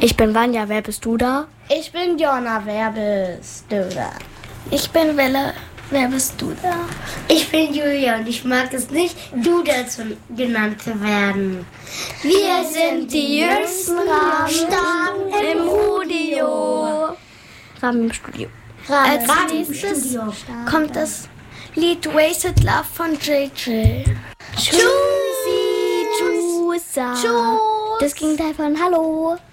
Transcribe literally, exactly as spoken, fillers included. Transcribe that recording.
Ich bin Vanja, wer bist du da? Ich bin Jonna, wer bist du da? Ich bin Welle, wer bist du da? Ich bin Julia und ich mag es nicht, du dazu genannt zu werden. Wir sind die jüngsten Raben im Studio. Raben im Studio. Als nächstes kommt das Lied Wasted Love von J J. Tschüssi, Tschüss. Das Gegenteil von Hallo.